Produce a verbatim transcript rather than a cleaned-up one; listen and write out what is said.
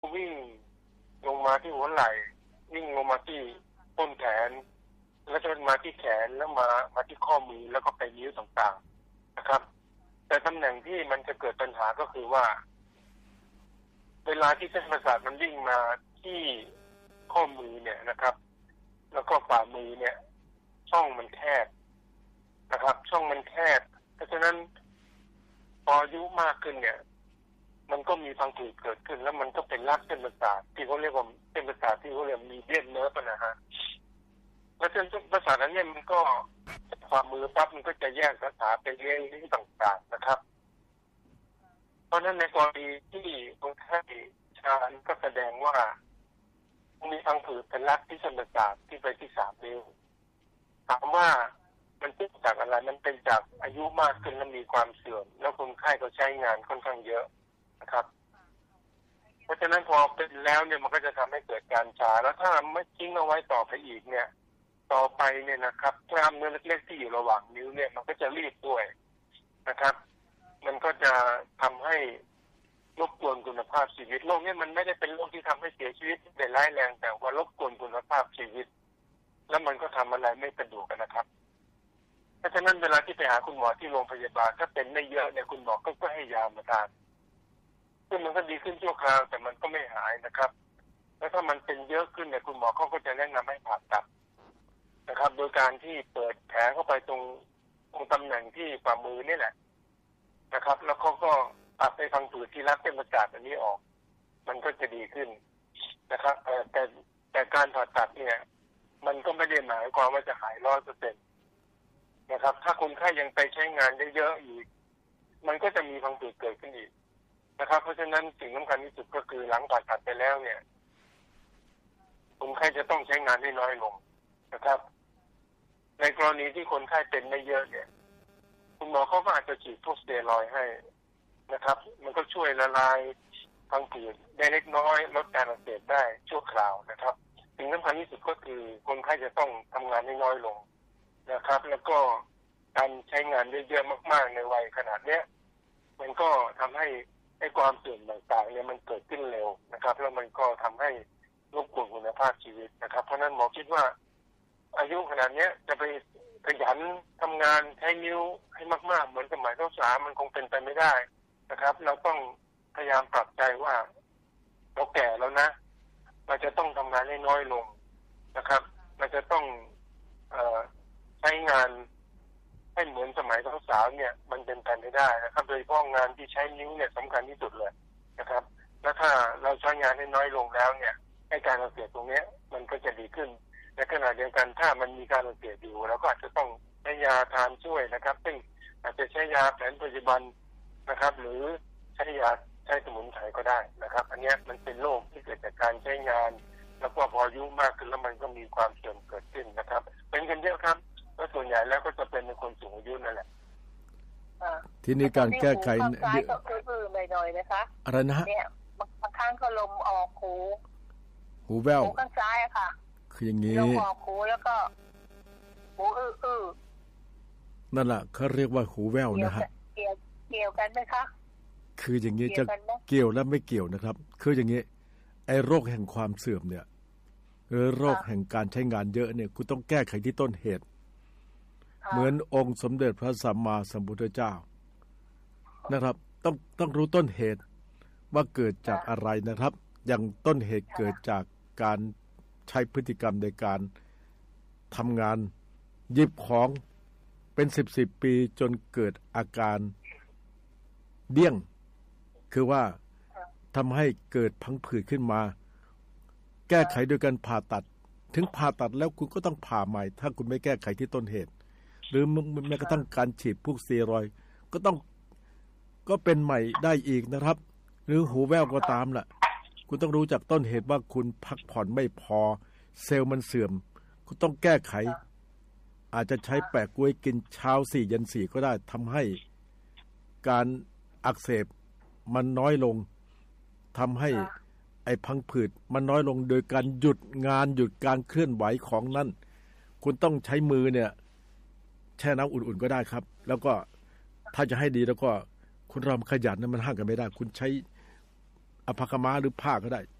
วิ่งลงมาที่หัวไหล่วิ่งลงมาที่ต้นแขนแล้วจะมาที่แขนแล้วมามาที่ข้อมือแล้วก็ไปนิ้วต่างๆนะครับแต่ตำแหน่งที่มันจะเกิดปัญหาก็คือว่าเวลาที่เส้นประสาทมันวิ่งมาที่ข้อมือเนี่ยนะครับแล้วก็ฝ่ามือเนี่ยช่องมันแคบนะครับช่องมันแคบเพราะฉะนั้นพออายุมากขึ้นเนี่ยมันก็มีพังผืดเกิดขึ้นแล้วมันก็เป็นรากเส้นประสาทที่เขาเรียกว่าเส้นประสาทที่เขาเรียกมีเดียนเนิร์ฟนะฮะแล้วเส้นประสาทนั้นเนี่ยมันก็ความมือปั๊บมันก็จะแยกสาขาเป็นเรื่องนี้ต่างๆนะครับเพราะฉะนั้นในกรณีที่คนไข้ชาญก็แสดงว่ามีพังผืดเป็นรากที่เส้นประสาทที่ไปที่สามนิ้วถามว่ามันเป็นจากอะไรมันเป็นจากอายุมากขึ้นและมีความเสื่อมแล้วคนไข้ก็ใช้งานค่อนข้างเยอะนะครับเพราะฉะนั้นพอเป็นแล้วเนี่ยมันก็จะทำให้เกิดการชาแล้วถ้าไม่ทิ้งเอาไว้ต่อไปอีกเนี่ยต่อไปเนี่ยนะครับกล้ามเนื้อเล็กๆที่อยู่ระหว่างนิ้วเนี่ยมันก็จะรีบด้วยนะครับมันก็จะทำให้รบกวนคุณภาพชีวิตโรคนี้มันไม่ได้เป็นโรคที่ทำให้เสียชีวิตแต่ร้ายแรงแต่ว่ารบกวนคุณภาพชีวิตแล้วมันก็ทำอะไรไม่สะดวกนะครับเพราะฉะนั้นเวลาที่ไปหาคุณหมอที่โรงพยาบาลถ้าเป็นไม่เยอะเนี่ยคุณหมอก็ให้ยามาทานซึ่งมันก็ดีขึ้นชั่วคราวแต่มันก็ไม่หายนะครับแล้วถ้ามันเป็นเยอะขึ้นเนี่ยคุณหมอเขาก็จะแนะนำให้ผ่าตัดนะครับโดยการที่เปิดแผลเข้าไปตรงตรงตำแหน่งที่ฝ่ามือนี่แหละนะครับแล้วเขาก็ตัดไปพังผืดที่รัดเส้นประสาทอันนี้ออกมันก็จะดีขึ้นนะครับแต่แต่แต่การผ่าตัดเนี่ยมันก็ไม่ได้หมายความว่าจะหายร้อยเปอร์เซ็นต์นะครับถ้าคนไข้ยังไปใช้งานเยอะๆอีกมันก็จะมีพังผืดเกิดขึ้นอีกนะครับเพราะฉะนั้นสิ่งสำคัญที่สุดก็คือหลังผ่าตัดไปแล้วเนี่ยคนไข้จะต้องใช้งานให้น้อยลงนะครับในกรณีที่คนไข้เป็นไม่เยอะเนี่ยคุณหมอเขาก็อาจจะฉีดพวกสเตียรอยด์ให้นะครับมันก็ช่วยละลายพังผืดได้เล็กน้อยลดการอักเสบได้ชั่วคราวนะครับสิ่งสำคัญที่สุดก็คือคนไข้จะต้องทำงานให้น้อยลงนะครับแล้วก็การใช้งานเยอะๆมากๆในวัยขนาดเนี้ยมันก็ทำให้ไอ้ความเสื่อมต่างๆเนี่ยมันเกิดขึ้นเร็วนะครับแล้วมันก็ทำให้รบกวนคุณภาพชีวิตนะครับเพราะนั้นหมอคิดว่าอายุขนาดนี้จะไปขยันทำงานใช้นิ้วให้มากๆเหมือนสมัยสาวๆมันคงเป็นไปไม่ได้นะครับเราต้องพยายามปรับใจว่าเราแก่แล้วนะเราจะต้องทำงานให้น้อยลงนะครับเราจะต้องเอ่อใช้งานให้เหมือนสมัยสาวๆเนี่ยมันเป็นไปไม่ได้นะครับโดยเฉพาะงานที่ใช้นิ้วเนี่ยสำคัญที่สุดเลยนะครับแล้วถ้าเราใช้งานให้น้อยลงแล้วเนี่ยให้การอักเสบตรงนี้มันก็จะดีขึ้นในขณะเดียวกันถ้ามันมีการอักเสบอยู่เราก็อาจจะต้องใช้ยาทานช่วยนะครับซึ่งอาจจะใช้ยาแผนปัจจุบันนะครับหรือใช้ยาใช้สมุนไพรก็ได้นะครับอันนี้มันเป็นโรคที่เกิดจากการใช้งานแล้วก็พออายุมากขึ้นแล้วมันก็มีความเสื่อมเกิดขึ้นนะครับเป็นกันเยอะครับแล้วส่วนใหญ่แล้วก็จะเป็นในคนสูงอายุนั่นแหละทีนี้การแก้ไขซ้ายก็คืออือหน่อยๆนะคะอะไรนะฮะเนี่ยบางครั้งก็ลมออกหูหูแว่วหูข้างซ้ายอะค่ะคืออย่างนี้ลมออกหูแล้วก็หูอื้อๆนั่นแหละเขาเรียกว่าหูแว่วนะฮะเกี่ยวเกี่ยวกันไหมคะคืออย่างนี้จะเกี่ยวและไม่เกี่ยวนะครับคืออย่างนี้ไอ้โรคแห่งความเสื่อมเนี่ยหรือโรคแห่งการใช้งานเยอะเนี่ยคุณต้องแก้ไขที่ต้นเหตุเหมือนองค์สมเด็จพระสัมมาสัมพุทธเจ้านะครับต้องต้องรู้ต้นเหตุว่าเกิดจากอะไรนะครับอย่างต้นเหตุเกิดจากการใช้พฤติกรรมในการทำงานหยิบของเป็นสิบสิบปีจนเกิดอาการเดี้ยงคือว่าทำให้เกิดพังผืดขึ้นมาแก้ไขโดยการผ่าตัดถึงผ่าตัดแล้วคุณก็ต้องผ่าใหม่ถ้าคุณไม่แก้ไขที่ต้นเหตุหรือแม้กระทั่งการฉีดพวกสเตียรอยด์ก็ต้องก็เป็นใหม่ได้อีกนะครับหรือหูแว่วก็ตามล่ะคุณต้องรู้จากต้นเหตุว่าคุณพักผ่อนไม่พอเซลล์มันเสื่อมคุณต้องแก้ไขอาจจะใช้แปะกล้วยกินเช้าสี่เย็นสี่ก็ได้ทำให้การอักเสบมันน้อยลงทำให้ไอ้พังผืดมันน้อยลงโดยการหยุดงานหยุดการเคลื่อนไหวของนั่นคุณต้องใช้มือเนี่ยแช่น้ำอุ่นๆก็ได้ครับแล้วก็ถ้าจะให้ดีแล้วก็คุณรำขยันนั้นมันห้ามกันไม่ได้คุณใช้อเอาผ้าขาวม้าหรือผ้าก็ได้